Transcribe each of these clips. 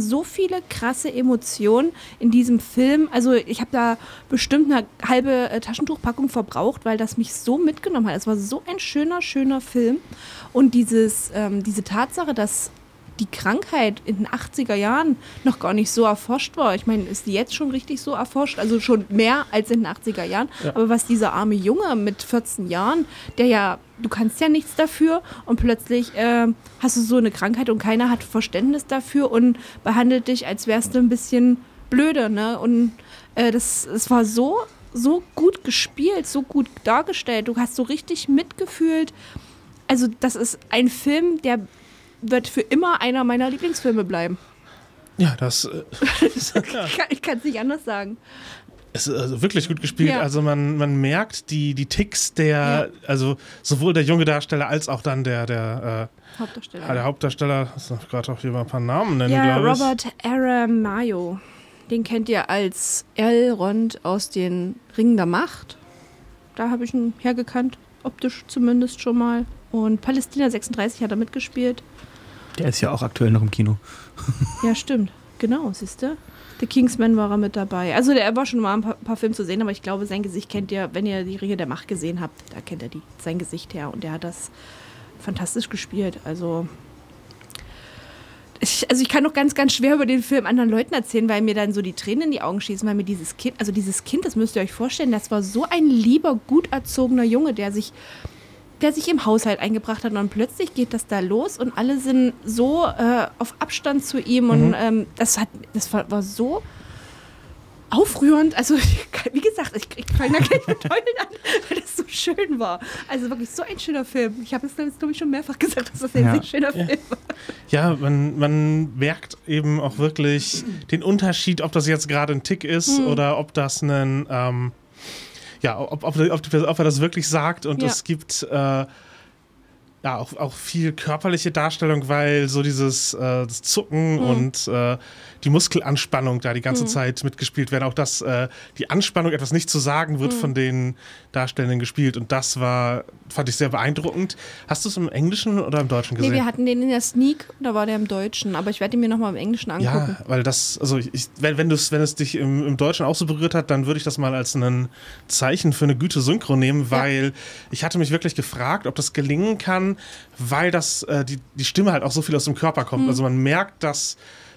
so viele krasse Emotionen in diesem Film. Also ich habe da bestimmt eine halbe Taschentuchpackung verbraucht, weil das mich so mitgenommen hat. Es war so ein schöner, schöner Film. Und diese Tatsache, dass die Krankheit in den 80er Jahren noch gar nicht so erforscht war. Ich meine, ist die jetzt schon richtig so erforscht? Also schon mehr als in den 80er Jahren. Ja. Aber was dieser arme Junge mit 14 Jahren, du kannst ja nichts dafür und plötzlich hast du so eine Krankheit und keiner hat Verständnis dafür und behandelt dich, als wärst du ein bisschen blöde, ne? Und es war so gut gespielt, so gut dargestellt. Du hast so richtig mitgefühlt. Also das ist ein Film, der wird für immer einer meiner Lieblingsfilme bleiben. Ja, das... Ich kann es nicht anders sagen. Es ist also wirklich gut gespielt. Ja. Also man merkt die Ticks also sowohl der junge Darsteller als auch dann der Hauptdarsteller. Der Hauptdarsteller, das ist gerade auch hier mal ein paar Namen nennen, glaube ich. Ja, Robert Aramayo. Den kennt ihr als Elrond aus den Ringen der Macht. Da habe ich ihn hergekannt, optisch zumindest schon mal. Und Palästina 36 hat er mitgespielt. Der ist ja auch aktuell noch im Kino. Ja, stimmt. Genau, siehst du? The Kingsman war er mit dabei. Also der war schon mal ein paar Filme zu sehen, aber ich glaube, sein Gesicht kennt ihr, wenn ihr die Ringe der Macht gesehen habt, da kennt ihr sein Gesicht her. Und der hat das fantastisch gespielt. Also ich kann noch ganz, ganz schwer über den Film anderen Leuten erzählen, weil mir dann so die Tränen in die Augen schießen, weil mir dieses Kind, das müsst ihr euch vorstellen, das war so ein lieber, gut erzogener Junge, der sich im Haushalt eingebracht hat und plötzlich geht das da los und alle sind so auf Abstand zu ihm und das war so aufrührend. Also wie gesagt, ich fange da gleich mit Heulen an, weil das so schön war. Also wirklich so ein schöner Film. Ich habe es glaube ich schon mehrfach gesagt, dass das ein sehr schöner Film war. Ja, man merkt eben auch wirklich den Unterschied, ob das jetzt gerade ein Tick ist oder ob das ein ob er das wirklich sagt und es gibt auch viel körperliche Darstellung, weil so das Zucken und die Muskelanspannung da die ganze Zeit mitgespielt werden. Auch dass die Anspannung, etwas nicht zu sagen, wird von den Darstellenden gespielt und das fand ich sehr beeindruckend. Hast du es im Englischen oder im Deutschen gesehen? Nee, wir hatten den in der Sneak, da war der im Deutschen, aber ich werde ihn mir nochmal im Englischen angucken. Ja, weil wenn es dich im Deutschen auch so berührt hat, dann würde ich das mal als ein Zeichen für eine gute Synchro nehmen, weil ich hatte mich wirklich gefragt, ob das gelingen kann, weil die Stimme halt auch so viel aus dem Körper kommt. Also man merkt, dass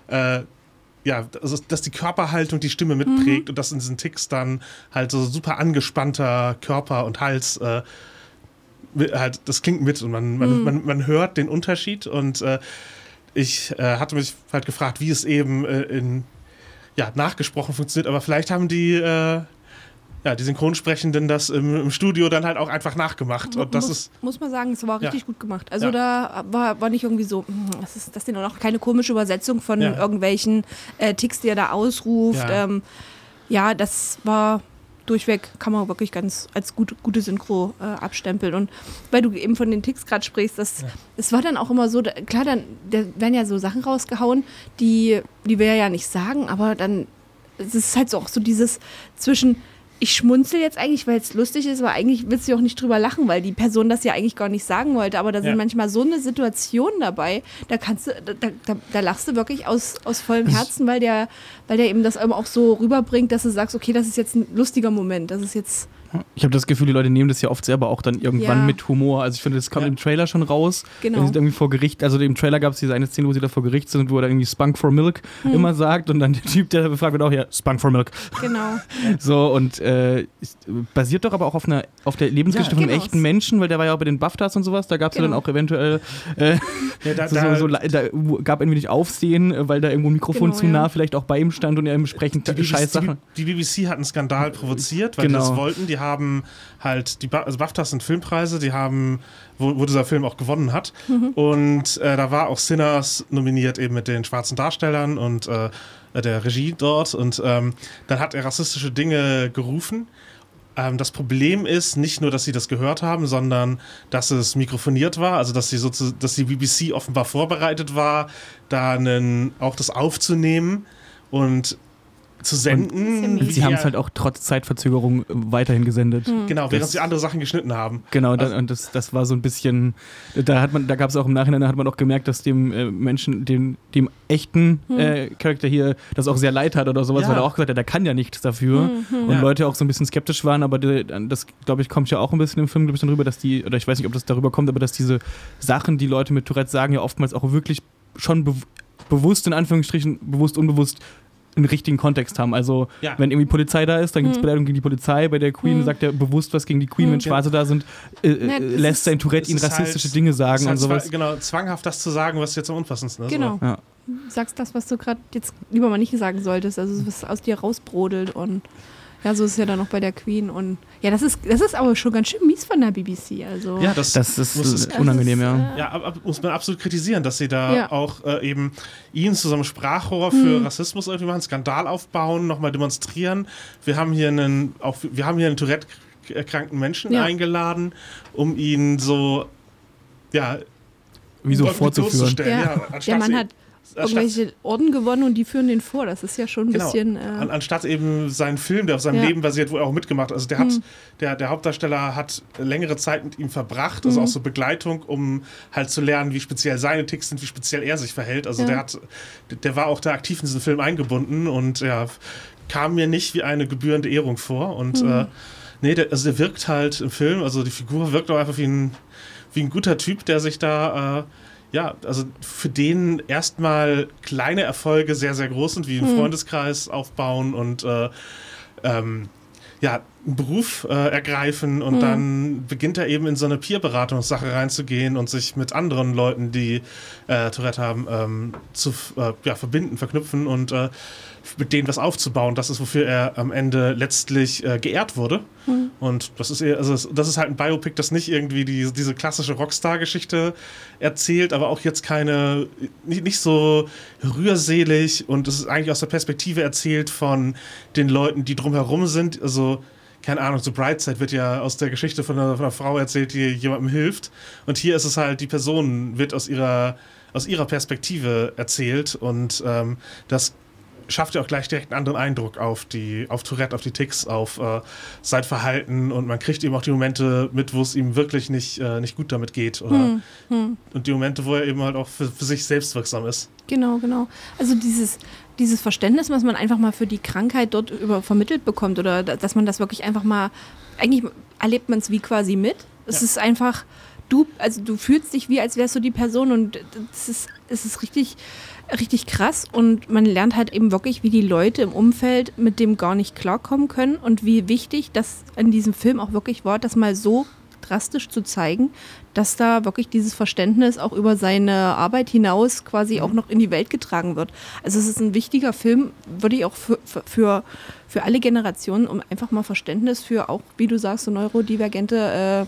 dass die Körperhaltung die Stimme mitprägt und dass in diesen Ticks dann halt so super angespannter Körper und Hals das klingt mit und man hört den Unterschied und ich hatte mich halt gefragt, wie es eben nachgesprochen funktioniert, aber vielleicht haben die Synchronsprechenden das im Studio dann halt auch einfach nachgemacht. Und muss man sagen, es war richtig gut gemacht. Also da war nicht irgendwie so, das ist denn auch keine komische Übersetzung von irgendwelchen Ticks, die er da ausruft. Das war durchweg, kann man wirklich ganz als gute Synchro abstempeln. Und weil du eben von den Ticks gerade sprichst, es war dann auch immer so, klar, da werden ja so Sachen rausgehauen, die wir ja nicht sagen, aber dann es ist halt so auch so dieses zwischen ich schmunzel jetzt eigentlich, weil es lustig ist, aber eigentlich willst du auch nicht drüber lachen, weil die Person das ja eigentlich gar nicht sagen wollte. Aber da sind manchmal so eine Situation dabei, da lachst du wirklich aus vollem Herzen, weil der eben das auch so rüberbringt, dass du sagst, okay, das ist jetzt ein lustiger Moment. Das ist jetzt. Ich habe das Gefühl, die Leute nehmen das ja oft selber auch dann irgendwann mit Humor. Also ich finde, das kam im Trailer schon raus. Genau. Wenn sie irgendwie vor Gericht, also im Trailer gab es diese eine Szene, wo sie da vor Gericht sind, wo er dann irgendwie Spunk for Milk immer sagt und dann der Typ, der befragt wird, auch Spunk for Milk. Genau. So und basiert doch aber auch auf der Lebensgeschichte von einem echten Menschen, weil der war ja auch bei den BAFTAs und sowas, da gab es ja dann auch eventuell da gab irgendwie nicht Aufsehen, weil da irgendwo ein Mikrofon zu nah vielleicht auch bei ihm stand und er entsprechend scheiß Sachen. Die BBC hat einen Skandal provoziert, weil die das wollten. Die haben halt, also BAFTAs sind Filmpreise, die haben, wo dieser Film auch gewonnen hat. Und da war auch Sinners nominiert eben mit den schwarzen Darstellern und der Regie dort. Und dann hat er rassistische Dinge gerufen. Das Problem ist nicht nur, dass sie das gehört haben, sondern dass es mikrofoniert war, also dass die BBC offenbar vorbereitet war, da auch das aufzunehmen. Und zu senden. Und sie haben es halt auch trotz Zeitverzögerung weiterhin gesendet. Genau, während sie andere Sachen geschnitten haben. Genau, und das war so ein bisschen, da gab es auch im Nachhinein, da hat man auch gemerkt, dass dem Menschen, dem echten Charakter hier das auch sehr leid hat oder sowas, weil er auch gesagt hat, der kann ja nichts dafür. Und Leute auch so ein bisschen skeptisch waren, aber das, glaube ich, kommt ja auch ein bisschen im Film ein bisschen rüber, dass oder ich weiß nicht, ob das darüber kommt, aber dass diese Sachen, die Leute mit Tourette sagen, ja oftmals auch wirklich schon bewusst, in Anführungsstrichen, bewusst, unbewusst einen richtigen Kontext haben. Also, wenn irgendwie Polizei da ist, dann gibt es Beleidigung gegen die Polizei. Bei der Queen sagt er bewusst was gegen die Queen. Wenn Schwarze da sind, lässt sein Tourette ihn rassistische Dinge sagen und sowas. Genau, zwanghaft das zu sagen, was jetzt am unpassendsten ist. Genau. Ja. Du sagst das, was du gerade jetzt lieber mal nicht sagen solltest. Also, was aus dir rausbrodelt und ja, so ist es ja dann auch bei der Queen. Und ja, das ist aber schon ganz schön mies von der BBC. Also. Ja, das ist unangenehm, ja. Ja, muss man absolut kritisieren, dass sie da auch eben ihn zu so einem Sprachrohr für Rassismus irgendwie machen, Skandal aufbauen, nochmal demonstrieren. Wir haben hier einen Tourette-kranken Menschen eingeladen, um ihn so, wie so vorzuführen. Der Mann hat irgendwelche Orden gewonnen und die führen den vor. Das ist ja schon ein bisschen. Anstatt eben seinen Film, der auf seinem Leben basiert, wo er auch mitgemacht hat. Also der Hauptdarsteller hat längere Zeit mit ihm verbracht, also auch so Begleitung, um halt zu lernen, wie speziell seine Ticks sind, wie speziell er sich verhält. Also der war auch da aktiv in diesen Film eingebunden und kam mir nicht wie eine gebührende Ehrung vor. Und der wirkt halt im Film, also die Figur wirkt auch einfach wie ein guter Typ, der sich da also für den erstmal kleine Erfolge sehr, sehr groß sind, wie einen Freundeskreis aufbauen und einen Beruf ergreifen und dann beginnt er eben in so eine Peer-Beratungssache reinzugehen und sich mit anderen Leuten, die Tourette haben, zu verbinden, verknüpfen und mit denen was aufzubauen. Das ist, wofür er am Ende letztlich geehrt wurde. Und das ist das ist halt ein Biopic, das nicht irgendwie diese klassische Rockstar-Geschichte erzählt, aber auch jetzt nicht so rührselig, und es ist eigentlich aus der Perspektive erzählt von den Leuten, die drumherum sind. Also keine Ahnung, so Brightside wird ja aus der Geschichte von einer Frau erzählt, die jemandem hilft. Und hier ist es halt, die Person wird aus ihrer Perspektive erzählt, und das schafft ja auch gleich direkt einen anderen Eindruck auf Tourette, auf die Ticks, auf sein Verhalten, und man kriegt eben auch die Momente mit, wo es ihm wirklich nicht gut damit geht. Und die Momente, wo er eben halt auch für sich selbst wirksam ist. Genau. Also dieses Verständnis, was man einfach mal für die Krankheit dort vermittelt bekommt, oder dass man das wirklich einfach mal, eigentlich erlebt man es wie quasi mit. Es ist einfach, du fühlst dich wie, als wärst du die Person, und es ist richtig, richtig krass, und man lernt halt eben wirklich, wie die Leute im Umfeld mit dem gar nicht klarkommen können, und wie wichtig das in diesem Film auch wirklich war, das mal so drastisch zu zeigen, dass da wirklich dieses Verständnis auch über seine Arbeit hinaus quasi auch noch in die Welt getragen wird. Also es ist ein wichtiger Film, würde ich auch für alle Generationen, um einfach mal Verständnis für auch, wie du sagst, so neurodivergente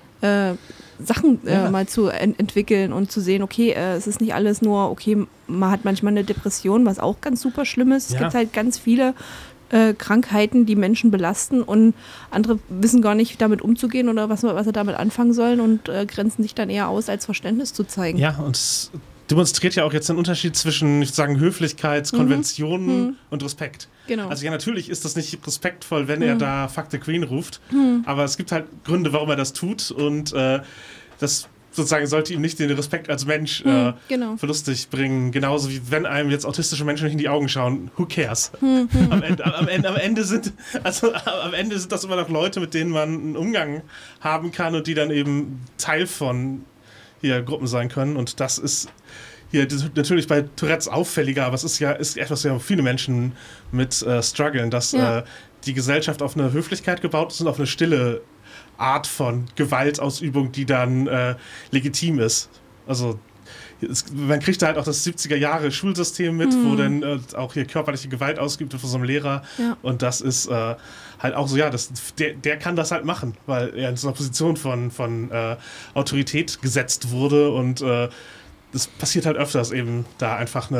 Sachen mal zu entwickeln und zu sehen, okay, es ist nicht alles nur, okay, man hat manchmal eine Depression, was auch ganz super schlimm ist. Es gibt halt ganz viele Krankheiten, die Menschen belasten, und andere wissen gar nicht, damit umzugehen oder was sie damit anfangen sollen, und grenzen sich dann eher aus, als Verständnis zu zeigen. Ja, und es demonstriert ja auch jetzt den Unterschied zwischen, ich sagen, Höflichkeitskonventionen und Respekt. Genau. Also ja, natürlich ist das nicht respektvoll, wenn er da Fuck the Queen ruft, aber es gibt halt Gründe, warum er das tut, und das sozusagen sollte ihm nicht den Respekt als Mensch verlustig bringen. Genauso wie wenn einem jetzt autistische Menschen nicht in die Augen schauen. Who cares? Am Ende sind das immer noch Leute, mit denen man einen Umgang haben kann und die dann eben Teil von Gruppen sein können. Und das ist hier natürlich bei Tourettes auffälliger, aber es ist etwas, wo viele Menschen mit strugglen, dass die Gesellschaft auf eine Höflichkeit gebaut ist und auf eine stille Art von Gewaltausübung, die dann legitim ist. Also man kriegt da halt auch das 70er-Jahre-Schulsystem mit, wo dann auch hier körperliche Gewalt ausgeübt wird von so einem Lehrer. Ja. Und das ist halt auch so, der kann das halt machen, weil er in so einer Position von Autorität gesetzt wurde, und das passiert halt öfters eben, da einfach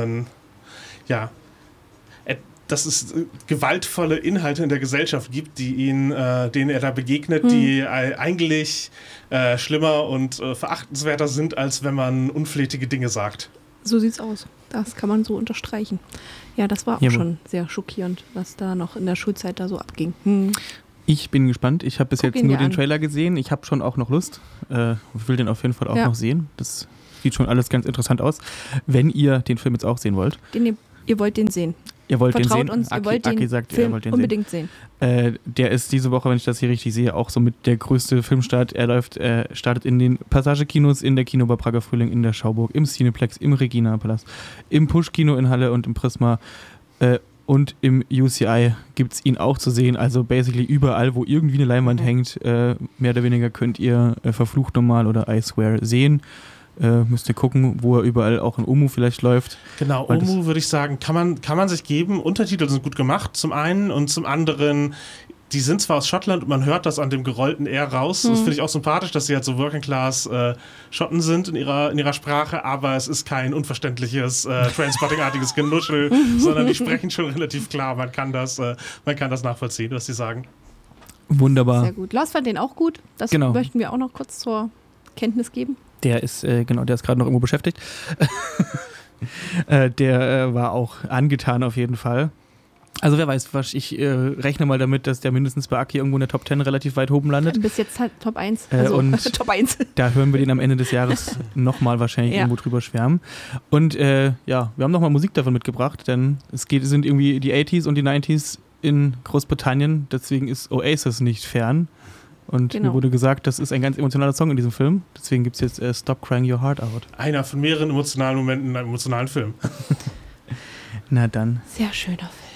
dass es gewaltvolle Inhalte in der Gesellschaft gibt, denen er da begegnet, die eigentlich schlimmer und verachtenswerter sind, als wenn man unflätige Dinge sagt. So sieht's aus. Das kann man so unterstreichen. Ja, das war auch schon sehr schockierend, was da noch in der Schulzeit da so abging. Ich bin gespannt. Ich habe bis jetzt nur den Trailer gesehen. Ich habe schon auch noch Lust. Ich will den auf jeden Fall auch noch sehen. Das sieht schon alles ganz interessant aus. Wenn ihr den Film jetzt auch sehen wollt. Ihr wollt den sehen. Ihr wollt Vertraut den sehen? uns, ihr wollt den sagt, Film ihr wollt den unbedingt sehen. Der ist diese Woche, wenn ich das hier richtig sehe, auch somit der größte Filmstart. Er startet in den Passage-Kinos, in der Kinobar Prager Frühling, in der Schauburg, im Cineplex, im Regina-Palast, im Push-Kino in Halle und im Prisma und im UCI gibt es ihn auch zu sehen. Also basically überall, wo irgendwie eine Leinwand hängt, mehr oder weniger könnt ihr Verflucht Normal oder I Swear sehen. Müsst ihr gucken, wo er überall auch in Omu vielleicht läuft. Genau, Omu würde ich sagen, kann man sich geben. Untertitel sind gut gemacht, zum einen, und zum anderen, die sind zwar aus Schottland und man hört das an dem gerollten R raus. Das finde ich auch sympathisch, dass sie halt so Working-Class Schotten sind in ihrer Sprache, aber es ist kein unverständliches Trainspotting-artiges Genuschel, sondern die sprechen schon relativ klar. Man kann das nachvollziehen, was sie sagen. Wunderbar. Sehr gut. Lars fand den auch gut. Das möchten wir auch noch kurz zur Kenntnis geben. Der ist gerade noch irgendwo beschäftigt. Der war auch angetan auf jeden Fall. Also wer weiß, ich rechne mal damit, dass der mindestens bei Aki irgendwo in der Top 10 relativ weit oben landet. Bis jetzt halt Top 1. Top 1. Da hören wir den am Ende des Jahres nochmal wahrscheinlich irgendwo drüber schwärmen. Und wir haben nochmal Musik davon mitgebracht, denn sind irgendwie die 80s und die 90s in Großbritannien, deswegen ist Oasis nicht fern. Und mir wurde gesagt, das ist ein ganz emotionaler Song in diesem Film. Deswegen gibt es jetzt Stop Crying Your Heart Out. Einer von mehreren emotionalen Momenten in einem emotionalen Film. Na dann. Sehr schöner Film.